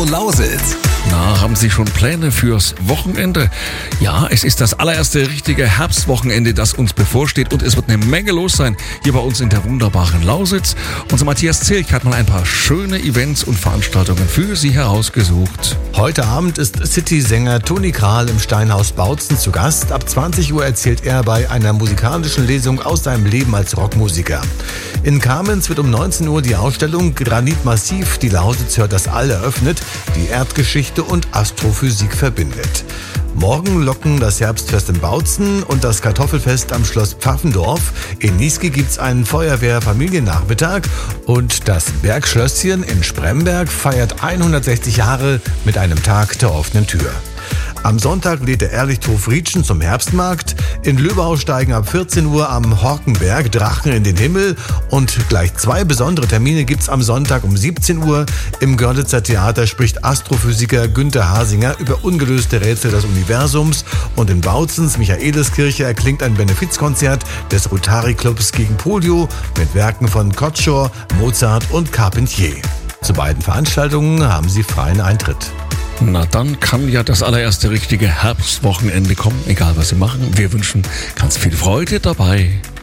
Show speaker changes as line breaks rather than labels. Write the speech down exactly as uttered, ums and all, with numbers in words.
Lausitz.
Na, haben Sie schon Pläne fürs Wochenende? Ja, es ist das allererste richtige Herbstwochenende, das uns bevorsteht, und es wird eine Menge los sein hier bei uns in der wunderbaren Lausitz. Unser Matthias Zilch hat mal ein paar schöne Events und Veranstaltungen für Sie herausgesucht.
Heute Abend ist City-Sänger Toni Kral im Steinhaus Bautzen zu Gast. Ab zwanzig Uhr erzählt er bei einer musikalischen Lesung aus seinem Leben als Rockmusiker. In Kamenz wird um neunzehn Uhr die Ausstellung Granit Massiv, die Lausitz hört das All eröffnet, die Erdgeschichte und Astrophysik verbindet. Morgen locken das Herbstfest in Bautzen und das Kartoffelfest am Schloss Pfaffendorf. In Niesky gibt's einen Feuerwehr-Familiennachmittag und das Bergschlösschen in Spremberg feiert hundertsechzig Jahre mit einem Tag der offenen Tür. Am Sonntag lädt der Ehrlichhof Rietschen zum Herbstmarkt. In Löbau steigen ab vierzehn Uhr am Horkenberg Drachen in den Himmel. Und gleich zwei besondere Termine gibt's am Sonntag um siebzehn Uhr. Im Görlitzer Theater spricht Astrophysiker Günther Hasinger über ungelöste Rätsel des Universums. Und in Bautzens Michaeliskirche erklingt ein Benefizkonzert des Rotary Clubs gegen Polio mit Werken von Kotschor, Mozart und Carpentier. Zu beiden Veranstaltungen haben Sie freien Eintritt.
Na, dann kann ja das allererste richtige Herbstwochenende kommen, egal was Sie machen. Wir wünschen ganz viel Freude dabei.